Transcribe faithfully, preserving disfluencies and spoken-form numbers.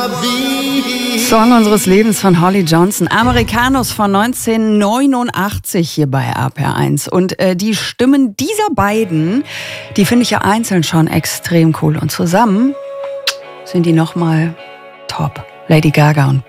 Song unseres Lebens von Holly Johnson, Americanos von neunzehnhundertneunundachtzig hier bei R P R eins. Und äh, die Stimmen dieser beiden, die finde ich ja einzeln schon extrem cool. Und zusammen sind die nochmal top. Lady Gaga und